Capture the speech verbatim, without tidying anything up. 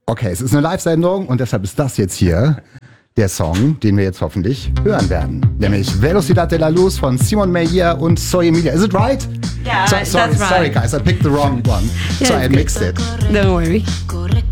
Okay, es ist eine Live-Sendung und deshalb ist das jetzt hier der Song, den wir jetzt hoffentlich hören werden. Nämlich Velocidad de la Luz von Simon Meyer und Soy Emilia. Is it right? Yeah, so, sorry, that's right. Sorry guys, I picked the wrong one. Yeah, so I it's mixed it. Don't worry.